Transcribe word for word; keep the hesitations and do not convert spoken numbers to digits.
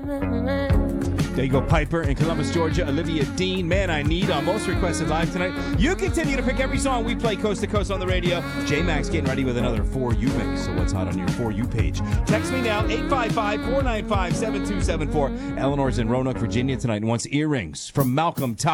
There you go, Piper in Columbus, Georgia. Olivia Dean, Man I Need on Most Requested Live tonight. You continue to pick every song we play coast to coast on the radio. J-Max getting ready with another For You mix. So what's hot on your For You page? Text me now, eight five five, four nine five, seven two seven four. Eleanor's in Roanoke, Virginia tonight and wants earrings from Malcolm Todd.